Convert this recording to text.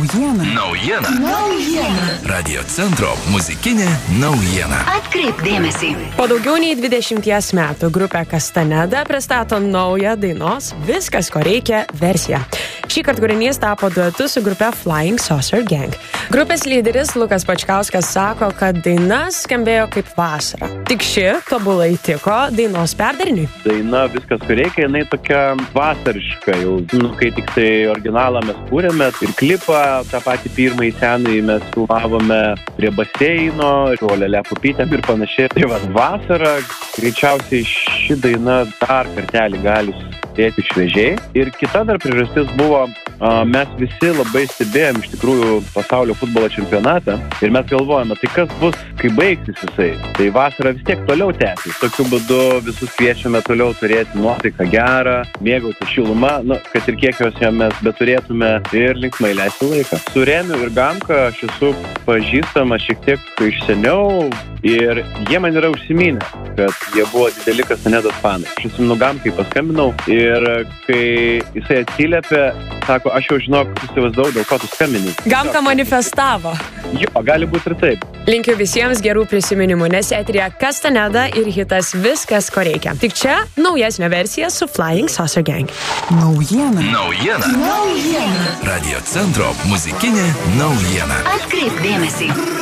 Naujiena. Radio centro muzikinė naujiena. Atkreipk dėmesį. Po daugiau nei 20 metų grupė Castaneda pristato naują dainos Viskas, ko reikia versiją. Šįkart kūrinys tapo duetu su grupe Flying Saucer Gang. Grupės lyderis Lukas Pačkauskas sako, kad daina skambėjo kaip vasara. Tik ši tobulai tiko dainos perdariniui. Daina Viskas, ko reikia, jinai tokia vasariška jau. Kai tik tai originalą mes kūrėme ir klipą, tą patį pirmąjį senąjį mes filmavome prie baseino, žolelę pupytėm ir panašiai. Tai va, vasara, greičiausiai ši daina dar kartelį gali susidėti šviežiai. Ir kita dar priežastis buvo, mes visi labai stebėjom iš tikrųjų pasaulio futbolo čempionatą ir mes galvojame, tai kas bus, kai baigsis jisai. Tai vasara vis tiek toliau tęsis. Tokiu būdu visus kviečiame toliau turėti nuotaiką gerą, mėgauti šilumą, kad ir kiek jos mes beturėtume ir linksmai leisti laiką. Su Remiu ir Gamka aš esu pažįstama šiek tiek iš seniau ir jie man yra užsiminę, kad jie buvo dideli Castanedos fanai. Aš atsimenu Gamkai paskambinau ir kai jisai atsiliepė, sako, aš jau žinok, įsivaizdavau, dėl ko tu skambini. Gamka manifestavo. Jo, gali būti ir taip. Linkiu visiems gerų prisiminimų, nes eteryje Castaneda ir hitas Viskas, ko reikia. Tik čia naujesnė versija su Flying Saucer Gang. Naujiena. Radio centro muzikinė naujiena. Atkreipk dėmesį.